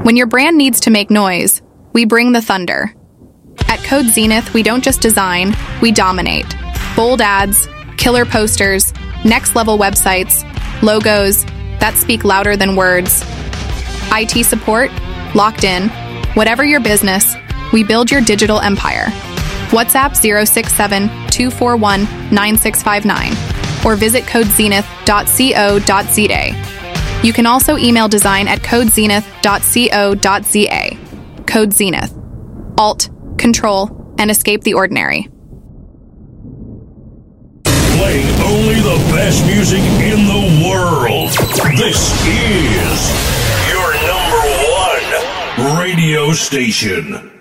When your brand needs to make noise, we bring the thunder. At Code Zenith, we don't just design, we dominate. Bold ads, killer posters, next-level websites, logos that speak louder than words. IT support, locked in. Whatever your business, we build your digital empire. WhatsApp 067-241-9659 or visit codezenith.co.za. You can also email design at codezenith.co.za. Code Zenith. Alt, Control, and escape the ordinary. Playing only the best music in the world. This is your #1 radio station.